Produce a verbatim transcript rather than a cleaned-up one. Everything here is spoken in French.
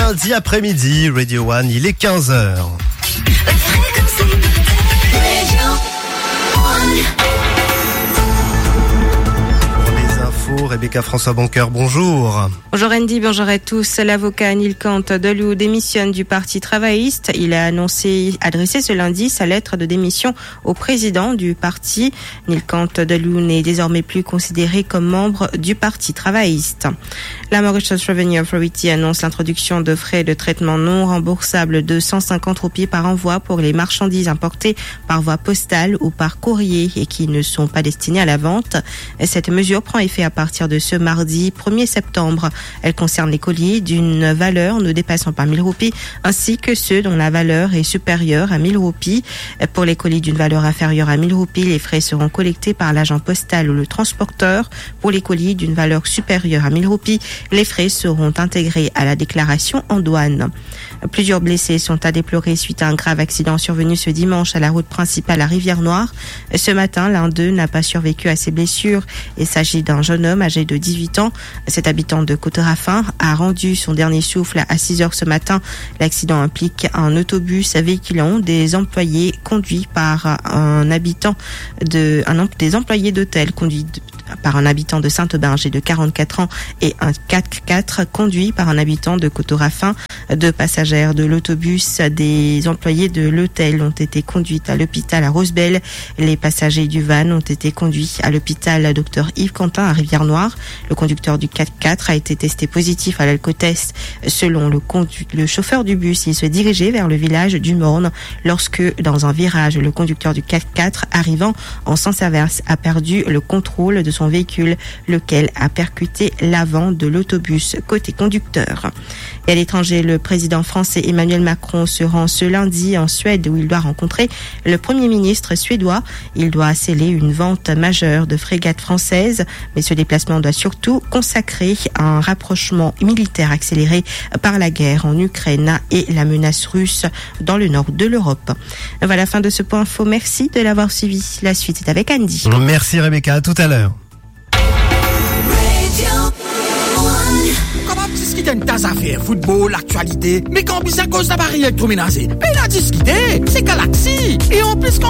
lundi après-midi, Radio One, il est quinze heures. Rebecca François Boncoeur, bonjour. Bonjour Andy, bonjour à tous. L'avocat Nilkant Delou démissionne du Parti travailliste. Il a annoncé, adressé ce lundi sa lettre de démission au président du parti. Nilkant Delou n'est désormais plus considéré comme membre du Parti travailliste. La Mauritius Revenue Authority annonce l'introduction de frais de traitement non remboursables de cent cinquante roupies par envoi pour les marchandises importées par voie postale ou par courrier et qui ne sont pas destinées à la vente. Cette mesure prend effet à partir de ce mardi premier septembre. Elle concerne les colis d'une valeur ne dépassant pas mille roupies ainsi que ceux dont la valeur est supérieure à mille roupies. Pour les colis d'une valeur inférieure à mille roupies, les frais seront collectés par l'agent postal ou le transporteur. Pour les colis d'une valeur supérieure à mille roupies, les frais seront intégrés à la déclaration en douane. Plusieurs blessés sont à déplorer suite à un grave accident survenu ce dimanche à la route principale à Rivière-Noire. Ce matin, l'un d'eux n'a pas survécu à ses blessures. Il s'agit d'un jeune homme âgé de dix-huit ans. Cet habitant de Côte-Raffin a rendu son dernier souffle à six heures ce matin. L'accident implique un autobus véhiculant des employés conduits par un habitant de, un, des employés d'hôtel conduits de, par un habitant de Saint-Aubin âgé de quarante-quatre ans et un quatre-quatre conduit par un habitant de Côte-Raffin. Deux passagères de l'autobus des employés de l'hôtel ont été conduites à l'hôpital à Rosebel. Les passagers du van ont été conduits à l'hôpital Docteur Yves Quentin à Rivière-Noire. Le conducteur du quatre-quatre a été testé positif à l'alcotest. Selon le, condu- le chauffeur du bus, il se dirigeait vers le village du Morne lorsque, dans un virage, le conducteur du quatre-quatre arrivant en sens inverse a perdu le contrôle de son véhicule, lequel a percuté l'avant de l'autobus côté conducteur. Et à l'étranger, le président français Emmanuel Macron se rend ce lundi en Suède où il doit rencontrer le premier ministre suédois. Il doit sceller une vente majeure de frégates françaises, mais ce déplacement doit surtout consacrer un rapprochement militaire accéléré par la guerre en Ukraine et la menace russe dans le nord de l'Europe. Voilà la fin de ce point info. Merci de l'avoir suivi. La suite est avec Andy. Merci Rebecca, à tout à l'heure. Comment discuter de tas affaires, football, actualité, mais quand bis à cause d'appareil électroménager, mais la discuter, c'est Galaxy. Et en plus,